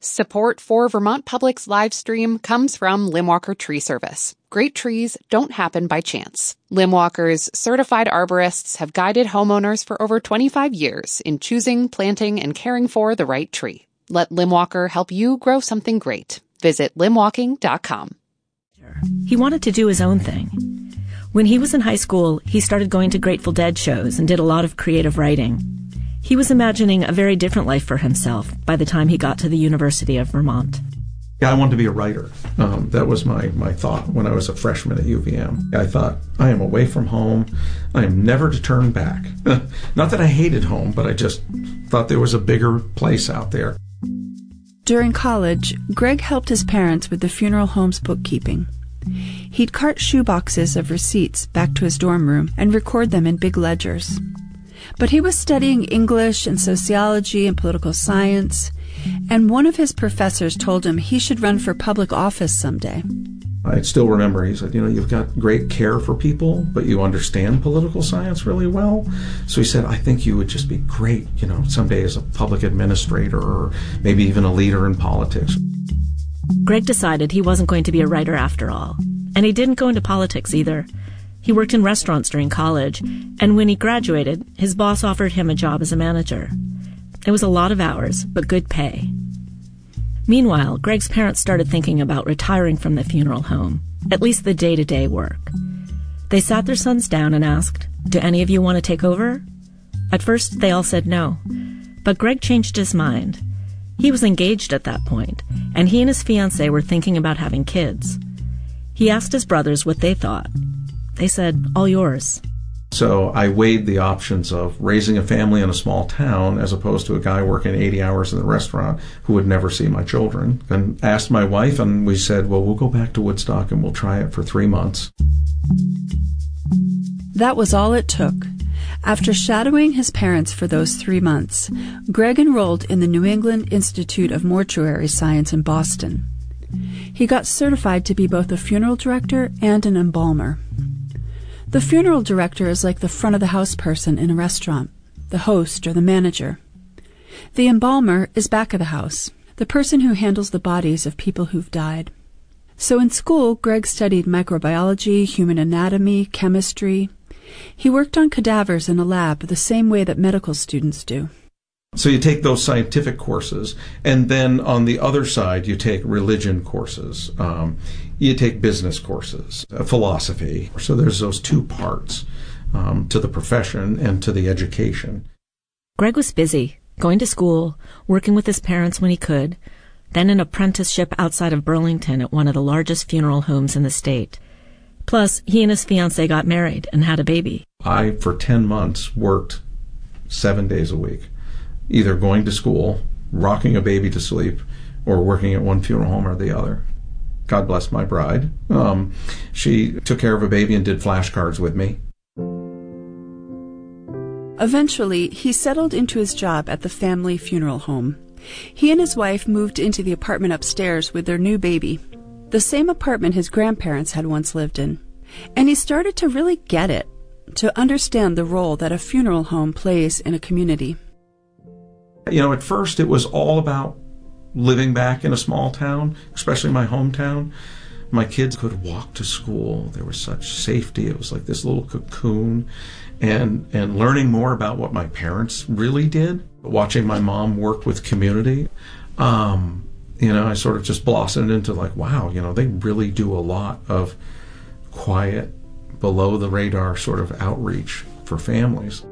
Support for Vermont Public's live stream comes from Limwalker Tree Service. Great trees don't happen by chance. Limwalker's certified arborists have guided homeowners for over 25 years in choosing, planting, and caring for the right tree. Let Limwalker help you grow something great. Visit limwalking.com. He wanted to do his own thing. When he was in high school, he started going to Grateful Dead shows and did a lot of creative writing. He was imagining a very different life for himself by the time he got to the University of Vermont. Yeah, I wanted to be a writer. That was my thought when I was a freshman at UVM. I thought, I am away from home. I am never to turn back. Not that I hated home, but I just thought there was a bigger place out there. During college, Greg helped his parents with the funeral home's bookkeeping. He'd cart shoeboxes of receipts back to his dorm room and record them in big ledgers. But he was studying English and sociology and political science, and one of his professors told him he should run for public office someday. I still remember he said, you've got great care for people, but you understand political science really well. So he said, I think you would just be great, someday as a public administrator or maybe even a leader in politics. Greg decided he wasn't going to be a writer after all, and he didn't go into politics either. He worked in restaurants during college, and when he graduated, his boss offered him a job as a manager. It was a lot of hours, but good pay. Meanwhile, Greg's parents started thinking about retiring from the funeral home, at least the day-to-day work. They sat their sons down and asked, "Do any of you want to take over?" At first, they all said no, but Greg changed his mind. He was engaged at that point, and he and his fiancée were thinking about having kids. He asked his brothers what they thought. They said, "All yours." So I weighed the options of raising a family in a small town as opposed to a guy working 80 hours in the restaurant who would never see my children. And asked my wife, and we said, well, we'll go back to Woodstock and we'll try it for 3 months. That was all it took. After shadowing his parents for those 3 months, Greg enrolled in the New England Institute of Mortuary Science in Boston. He got certified to be both a funeral director and an embalmer. The funeral director is like the front-of-the-house person in a restaurant, the host or the manager. The embalmer is back of the house, the person who handles the bodies of people who've died. So in school, Greg studied microbiology, human anatomy, chemistry. He worked on cadavers in a lab the same way that medical students do. So you take those scientific courses, and then on the other side, you take religion courses. You take business courses, philosophy. So there's those two parts to the profession and to the education. Greg was busy, going to school, working with his parents when he could, then an apprenticeship outside of Burlington at one of the largest funeral homes in the state. Plus, he and his fiancée got married and had a baby. I, for 10 months, worked 7 days a week, either going to school, rocking a baby to sleep, or working at one funeral home or the other. God bless my bride. She took care of a baby and did flashcards with me. Eventually, he settled into his job at the family funeral home. He and his wife moved into the apartment upstairs with their new baby, the same apartment his grandparents had once lived in. And he started to really get it, to understand the role that a funeral home plays in a community. At first it was all about living back in a small town, especially my hometown. My kids could walk to school. There was such safety. It was like this little cocoon. And learning more about what my parents really did, watching my mom work with community, I sort of just blossomed into like, wow, they really do a lot of quiet, below the radar sort of outreach for families.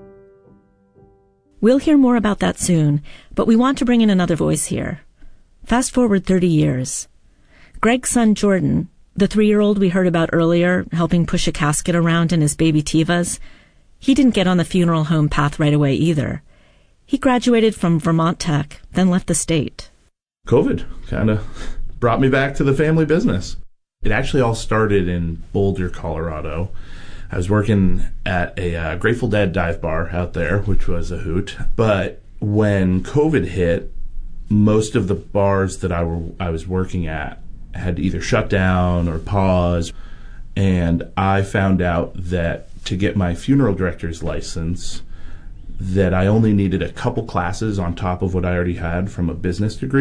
We'll hear more about that soon, but we want to bring in another voice here. Fast forward 30 years. Greg's son Jordan, the 3-year-old we heard about earlier, helping push a casket around in his baby Tivas, he didn't get on the funeral home path right away either. He graduated from Vermont Tech, then left the state. COVID kind of brought me back to the family business. It actually all started in Boulder, Colorado. I was working at a Grateful Dead dive bar out there, which was a hoot. But when COVID hit, most of the bars that I was working at had either shut down or paused. And I found out that to get my funeral director's license, that I only needed a couple classes on top of what I already had from a business degree.